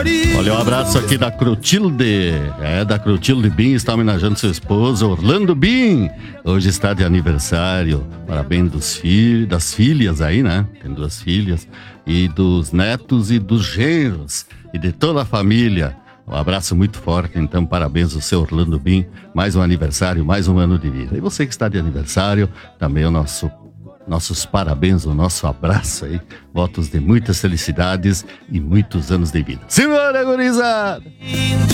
Olha, um abraço aqui da Clotilde. Da Clotilde Bin, está homenageando seu esposo, Orlando Bin. Hoje está de aniversário. Parabéns das filhas aí, né? Tem 2 filhas. E dos netos e dos genros. E de toda a família. Um abraço muito forte, então parabéns ao seu Orlando Bin. Mais um aniversário, mais um ano de vida. E você que está de aniversário, também nossos parabéns, o nosso abraço aí. Votos de muitas felicidades e muitos anos de vida. Simbora, gurizada!